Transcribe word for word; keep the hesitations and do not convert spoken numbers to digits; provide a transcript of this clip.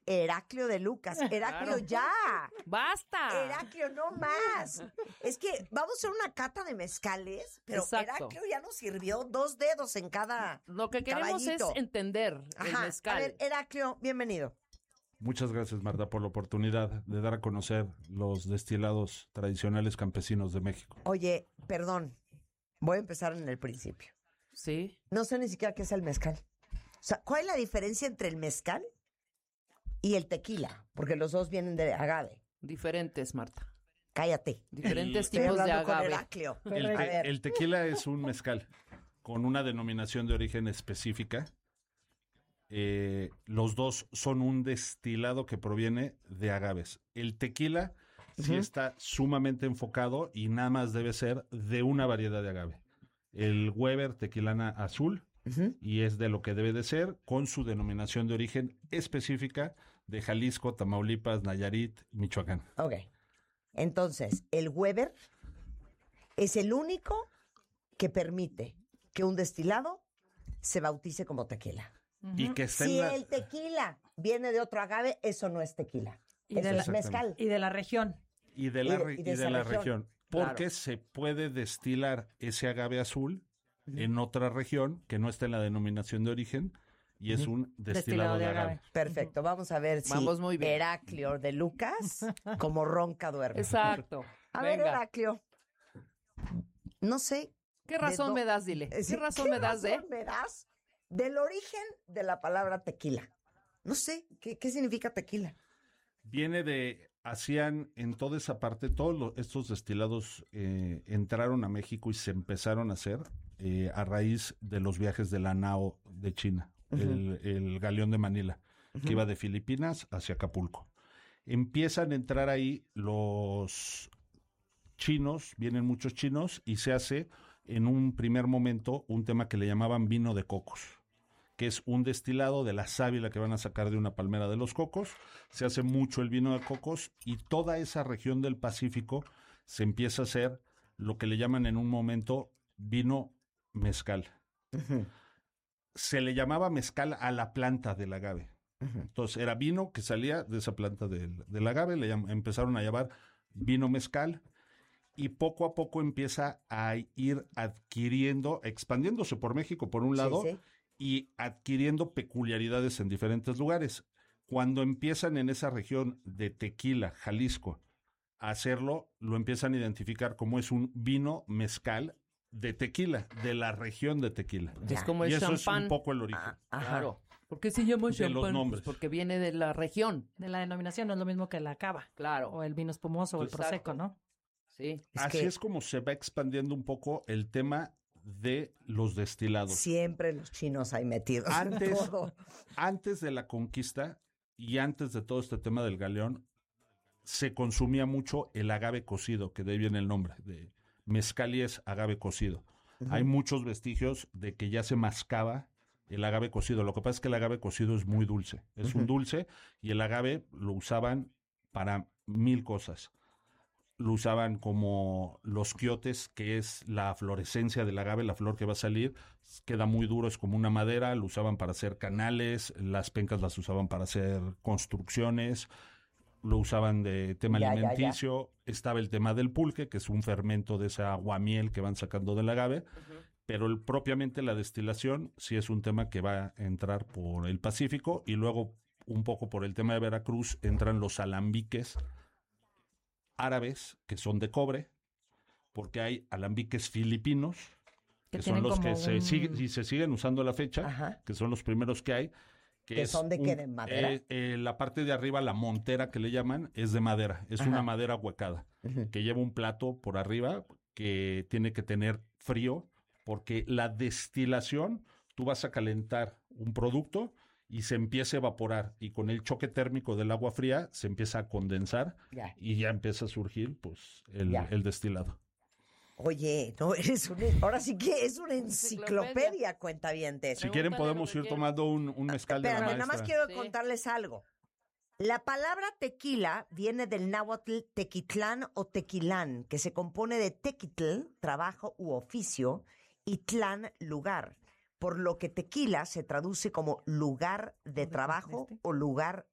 Heraclio de Lucas. Heraclio, Claro. ya. ¡Basta! Heraclio, no más. Es que vamos a hacer una cata de mezcales, pero Exacto. Heraclio ya nos sirvió dos dedos en cada Lo que queremos caballito. es entender el Ajá. mezcal. A ver, Heraclio, bienvenido. Muchas gracias, Marta, por la oportunidad de dar a conocer los destilados tradicionales campesinos de México. Oye, perdón, voy a empezar en el principio. Sí. No sé ni siquiera qué es el mezcal. O sea, ¿cuál es la diferencia entre el mezcal y el tequila? Porque los dos vienen de agave. Diferentes, Marta. Cállate. Diferentes Estoy tipos de hablando con agave. Heraclio. El, A te- ver. el tequila es un mezcal con una denominación de origen específica. Eh, los dos son un destilado que proviene de agaves. El tequila sí Ujú. está sumamente enfocado y nada más debe ser de una variedad de agave. El Weber Tequilana Azul, Ujú. y es de lo que debe de ser, con su denominación de origen específica de Jalisco, Tamaulipas, Nayarit, Michoacán. Ok. Entonces, el Weber es el único que permite que un destilado se bautice como tequila. Y que está Si en la... el tequila viene de otro agave, eso no es tequila. Y Eso de la- es mezcal. Y de la región. Y de la, Y de- re- y y de de esa la región. región. Porque Claro. se puede destilar ese agave azul en otra región que no está en la denominación de origen y es un destilado, Destilado de de agave. agave. Perfecto, vamos a ver si Vamos muy bien. Heraclio de Lucas como ronca duerme. Exacto. A ver, Venga. Heraclio. No sé. ¿Qué razón de do- me das, dile? Eh, sí, ¿Qué razón me das de? razón me das del origen de la palabra tequila? No sé, ¿qué, qué significa tequila? Viene de, hacían en toda esa parte, todos lo- estos destilados eh, entraron a México y se empezaron a hacer eh, a raíz de los viajes de la Nao de China, el, el galeón de Manila, que iba de Filipinas hacia Acapulco. Empiezan a entrar ahí los chinos, vienen muchos chinos y se hace en un primer momento un tema que le llamaban vino de cocos, que es un destilado de la sábila que van a sacar de una palmera de los cocos. Se hace mucho el vino de cocos y toda esa región del Pacífico se empieza a hacer lo que le llaman en un momento vino mezcal. Se le llamaba mezcal a la planta del agave. Entonces era vino que salía de esa planta del, del agave, le llam- empezaron a llamar vino mezcal. Y poco a poco empieza a ir adquiriendo, expandiéndose por México por un Sí, lado sí. y adquiriendo peculiaridades en diferentes lugares. Cuando empiezan en esa región de Tequila, Jalisco, a hacerlo, lo empiezan a identificar como es un vino mezcal de tequila, de la región de Tequila. Es como el y eso champán. es un poco el origen. Ah, ajá. Claro. ¿Por qué se llama De los champán? nombres. Pues porque viene de la región. De la denominación no es lo mismo que la cava. Claro. O el vino espumoso o el Exacto. prosecco, ¿no? Sí. Es Así que- es como se va expandiendo un poco el tema de los destilados. Siempre los chinos hay metidos Antes, en todo. antes de la conquista y antes de todo este tema del galeón, se consumía mucho el agave cocido, que de ahí viene el nombre, de mezcal y es agave cocido. Hay muchos vestigios de que ya se mascaba el agave cocido. Lo que pasa es que el agave cocido es muy dulce. Es un dulce y el agave lo usaban para mil cosas. Lo usaban como los quiotes, que es la florescencia del agave, la flor que va a salir, queda muy duro, es como una madera, lo usaban para hacer canales, las pencas las usaban para hacer construcciones, lo usaban de tema Ya, ya, ya. alimenticio, estaba el tema del pulque, que es un fermento de esa aguamiel que van sacando del agave, pero el, propiamente la destilación sí es un tema que va a entrar por el Pacífico y luego un poco por el tema de Veracruz entran los alambiques árabes que son de cobre, porque hay alambiques filipinos, que, Que son tienen los que como se, un- sigue- y se siguen usando a la fecha, Ajá. que son los primeros que hay. ¿Que es son de qué, un- de madera? eh, eh, la parte de arriba, la montera que le llaman, es de madera, es Ajá. una madera huecada, que lleva un plato por arriba que tiene que tener frío, porque la destilación, tú vas a calentar un producto y se empieza a evaporar, y con el choque térmico del agua fría se empieza a condensar Ya. y ya empieza a surgir pues el, Ya. el destilado. Oye, no eres un, ahora sí que es una enciclopedia, cuentavientes. Si quieren Pregúntale podemos lo que ir quieran. tomando un, un mezcal de la Espérame, nada maestra. más quiero Sí. contarles algo. La palabra tequila viene del náhuatl tequitlán o tequilán, que se compone de tequitl, trabajo u oficio, y tlán, lugar, por lo que tequila se traduce como lugar de trabajo o lugar